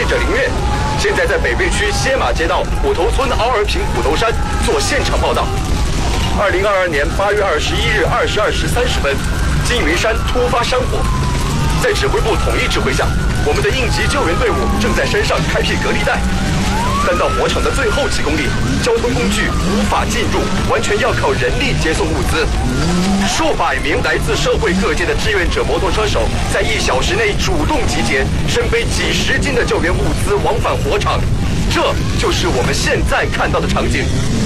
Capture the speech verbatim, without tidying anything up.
者林月，现在在北碚区歇马街道虎头村凹儿坪虎头山做现场报道。二零二二年八月二十一日二十二时三十分，金云山突发山火，在指挥部统一指挥下，我们的应急救援队伍正在山上开辟隔离带。但到火场的最后几公里，交通工具无法进入，完全要靠人力接送物资。数百名来自社会各界的志愿者摩托车手，在一小时内主动集结，身背几十斤的救援物资往返火场。这就是我们现在看到的场景。